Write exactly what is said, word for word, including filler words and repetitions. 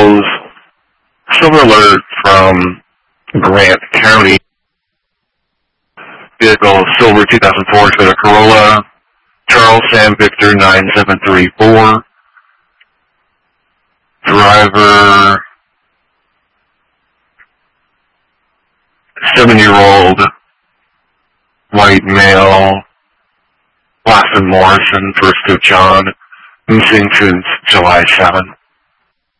Silver alert from Grant County. Vehicle Silver two thousand four Toyota Corolla. Charles Sam Victor nine seven three four. Driver, seven-year-old white male, last name Morrison, first of John, missing since July seventh.